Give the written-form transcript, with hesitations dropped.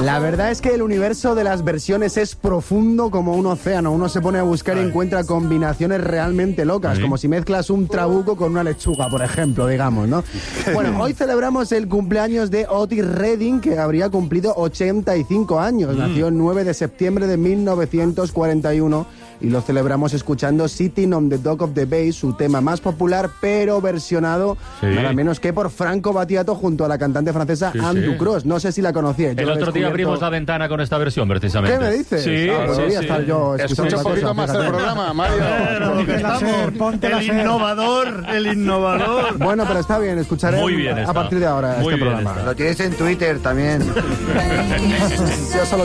La verdad es que el universo de las versiones es profundo como un océano. Uno se pone a buscar y encuentra combinaciones realmente locas, como si mezclas un trabuco con una lechuga, por ejemplo, digamos, ¿no? Bueno, hoy celebramos el cumpleaños de Otis Redding, que habría cumplido 85 años. Nació el 9 de septiembre de 1941 y lo celebramos escuchando Sitting on the Dock of the Bay, su tema más popular, pero versionado nada menos que por Franco Battiato junto a la cantante francesa Anne Ducros. No sé si la conocíais. El otro día abrimos la ventana con esta versión, precisamente. ¿Qué me dices? Sí, podría estar yo escucha un poquito más el programa, Mario. El innovador. Bueno, pero está bien, escucharé a partir de ahora este programa. Lo tienes en Twitter también. Yo solo